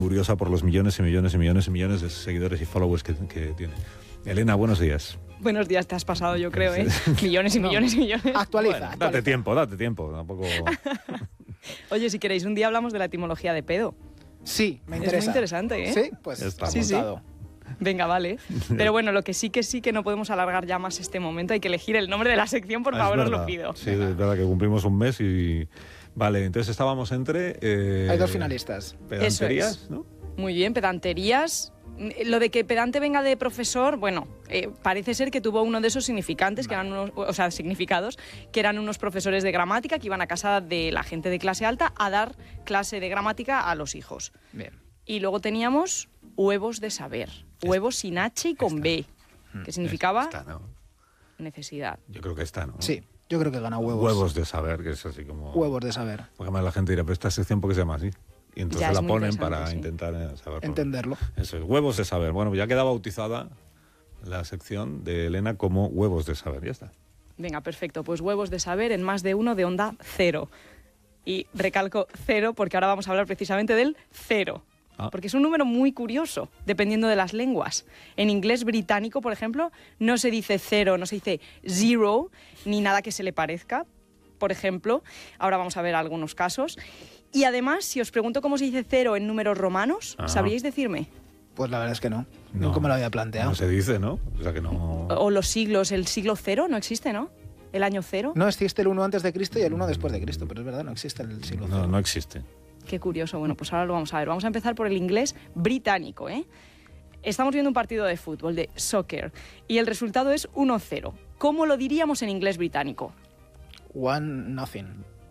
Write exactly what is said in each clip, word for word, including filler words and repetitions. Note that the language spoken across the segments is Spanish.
Curiosa por los millones y millones y millones y millones de seguidores y followers que, que tiene. Elena, buenos días. Buenos días, te has pasado, yo creo, ¿eh? Millones y no. millones y millones. Actualiza, bueno, actualiza. Date tiempo, date tiempo. Tampoco... Oye, si queréis, un día hablamos de la etimología de pedo. Sí, me interesa. Es muy interesante, ¿eh? Sí, pues está sí, sí. Venga, vale. Pero bueno, lo que sí que sí que no podemos alargar ya más este momento. Hay que elegir el nombre de la sección, por Ah, favor, es os verdad. lo pido. Sí, es verdad que cumplimos un mes y... Vale, entonces estábamos entre... Eh... Hay dos finalistas. Pedanterías, Eso es. ¿no? Muy bien, pedanterías. Lo de que pedante venga de profesor, bueno, eh, parece ser que tuvo uno de esos significantes, que eran unos, o sea, significados, que eran unos profesores de gramática que iban a casa de la gente de clase alta a dar clase de gramática a los hijos. Bien. Y luego teníamos huevos de saber, huevos sin H y con B, que significaba Esta, ¿no? necesidad. Yo creo que está, ¿no? Sí, yo creo que gana huevos. Huevos de saber, que es así como... Huevos de saber. Porque además la gente dirá, pero esta sección, ¿por qué se llama así? Y entonces Ya, es la muy ponen interesante, para sí. intentar eh, saber. Entenderlo. Eso es, huevos de saber. Bueno, ya queda bautizada la sección de Elena como huevos de saber. Ya está. Venga, perfecto. Pues huevos de saber en más de uno de onda cero. Y recalco cero porque ahora vamos a hablar precisamente del cero. Ah. Porque es un número muy curioso, dependiendo de las lenguas. En inglés británico, por ejemplo, no se dice cero, no se dice zero, ni nada que se le parezca. Por ejemplo, ahora vamos a ver algunos casos. Y además, si os pregunto cómo se dice cero en números romanos, Ah. ¿sabríais decirme? Pues la verdad es que no. No, Nunca me lo había planteado. No se dice, ¿no? O sea que no... O los siglos, el siglo cero no existe, ¿no? El año cero. No existe el uno antes de Cristo y el uno después de Cristo, pero es verdad, no existe el siglo No, cero. no existe. Qué curioso. Bueno, pues ahora lo vamos a ver. Vamos a empezar por el inglés británico, ¿eh? Estamos viendo un partido de fútbol, de soccer, y el resultado es uno cero. ¿Cómo lo diríamos en inglés británico? One nothing.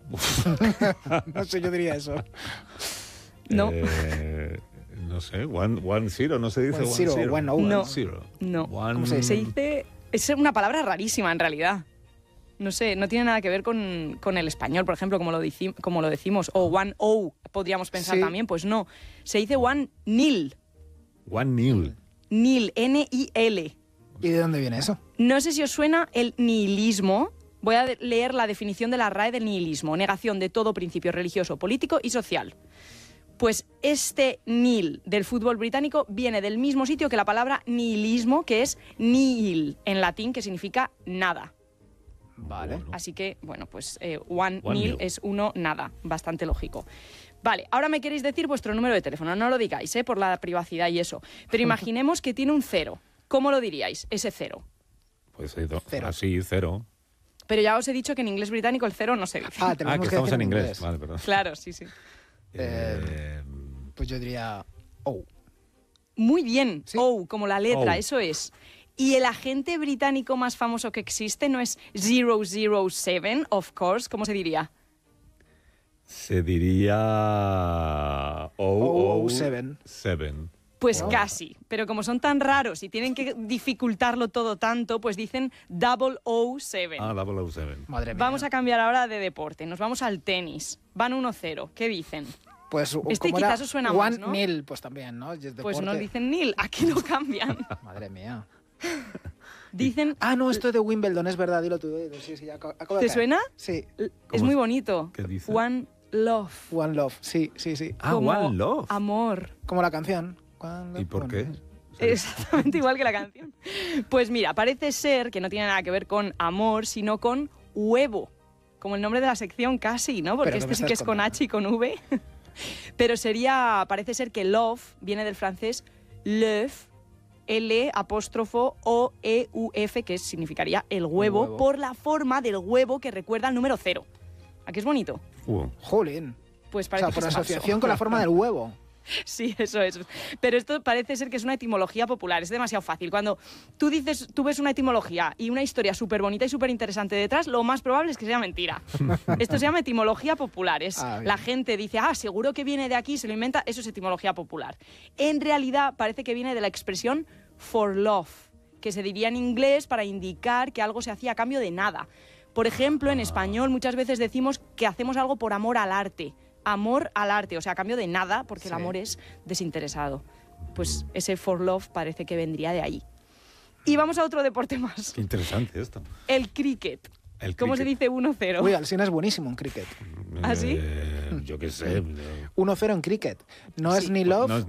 No sé, yo diría eso. No. Eh, no sé, one, one zero, no se dice One one zero, zero. one oh. No. Zero. No. One- ¿Cómo se dice? Se dice... Es una palabra rarísima, en realidad. No sé, no tiene nada que ver con, con el español, por ejemplo, como lo, dici- como lo decimos. O one oh, podríamos pensar Sí. también. Pues no. Se dice one nil. One nil. Nil, N I L. ¿Y de dónde viene eso? No sé si os suena el nihilismo. Voy a de- leer la definición de la R A E del nihilismo. Negación de todo principio religioso, político y social. Pues este nil del fútbol británico viene del mismo sitio que la palabra nihilismo, que es nihil, en latín, que significa nada. Vale. Bueno. Así que, bueno, pues eh, one, One nil nil. es uno, nada. Bastante lógico. Vale, ahora me queréis decir vuestro número de teléfono. No lo digáis, ¿eh? Por la privacidad y eso. Pero imaginemos que tiene un cero. ¿Cómo lo diríais, ese cero? Pues eh, do- Cero. así, cero. Pero ya os he dicho que en inglés británico el cero no se dice. Ah, Ah, tenemos que que estamos decir en inglés. Vale, perdón. Claro, sí, sí. Eh, Pues yo diría oh. Muy bien. Sí. Oh, como la letra, Oh. eso es. Y el agente británico más famoso que existe no es cero cero siete, of course. ¿Cómo se diría? se diría... Oh, oh seven. seven. Pues Oh. casi. Pero como son tan raros y tienen que dificultarlo todo tanto, pues dicen double oh siete. Ah, double oh seven. Madre mía. Vamos a cambiar ahora de deporte. Nos vamos al tenis. Van uno cero. ¿Qué dicen? Pues Este como quizás era os suena one más, ¿no? nil, pues también, ¿no? Y es Pues deporte. no dicen nil. Aquí lo cambian. Madre mía. Dicen... Ah, no, esto es de Wimbledon, es verdad, dilo tú. eh, Sí, sí, ya acabo- acabo de ¿Te caer. suena? Sí. Es ¿Cómo muy es? bonito. ¿Qué dice? One love. One Love, sí, sí, sí. Ah, Como One Love. Amor. Como la canción. One Love, ¿Y por One qué? Love. Exactamente igual que la canción. Pues mira, parece ser que no tiene nada que ver con amor, sino con huevo. Como el nombre de la sección casi, ¿no? Porque ¿Pero qué este me sí que es estás con contando? H y con V. Pero sería, parece ser que love viene del francés love, L apóstrofo O E U F, que significaría el huevo, huevo. por la forma del huevo que recuerda al número cero. ¿A qué es bonito? Uh, Jolín. Pues O parece sea, por que es falso. asociación con la forma del huevo. Sí, eso es. Pero esto parece ser que es una etimología popular, es demasiado fácil. Cuando tú dices, tú ves una etimología y una historia súper bonita y súper interesante detrás, lo más probable es que sea mentira. Esto se llama etimología popular. Es, Ah, bien. la gente dice, ah, seguro que viene de aquí, se lo inventa, eso es etimología popular. En realidad parece que viene de la expresión for love, que se diría en inglés para indicar que algo se hacía a cambio de nada. Por ejemplo, en español muchas veces decimos que hacemos algo por amor al arte. Amor al arte, o sea, a cambio de nada, porque el Sí. amor es desinteresado. Pues ese for love parece que vendría de ahí. Y vamos a otro deporte más. qué interesante esto. El cricket. El ¿Cómo se cricket. dice uno cero? Uy, Alsina es buenísimo en cricket. ¿Ah, sí? Eh, yo qué sé. uno cero en cricket. No Sí. es ni love No es